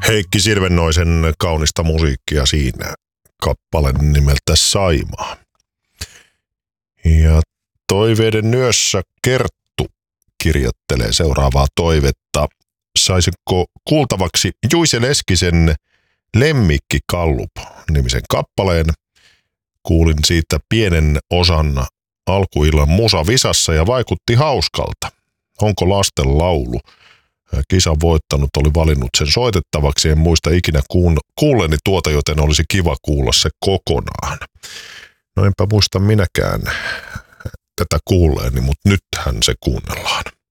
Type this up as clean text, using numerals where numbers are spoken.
Heikki Sirvennoisen kaunista musiikkia siinä, kappale nimeltä Saimaa. Ja toiveiden nyössä Kerttu kirjoittelee seuraavaa toivetta. Saisiko kuultavaksi Juise Leskisen Lemmikki Kallup-nimisen kappaleen? Kuulin siitä pienen osan alkuillan musavisassa ja vaikutti hauskalta. Onko lasten laulu? Kisan voittanut oli valinnut sen soitettavaksi. En muista ikinä kuulleeni tuota, joten olisi kiva kuulla se kokonaan. No enpä muista minäkään tätä kuulleeni, mutta nythän se kuunnellaan.